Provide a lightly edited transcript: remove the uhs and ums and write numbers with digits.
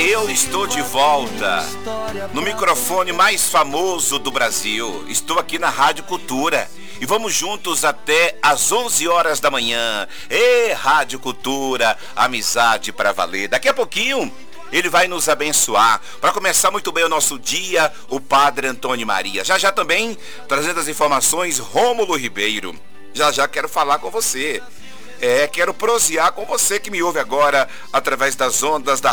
Eu estou de volta no microfone mais famoso do Brasil. Estou aqui na Rádio Cultura e vamos juntos até às 11 horas da manhã. Rádio Cultura, amizade pra valer. Daqui a pouquinho ele vai nos abençoar. Para começar muito bem o nosso dia, o Padre Antônio Maria. Já também, trazendo as informações, Rômulo Ribeiro. Já quero falar com você. Quero prosear com você que me ouve agora através das ondas da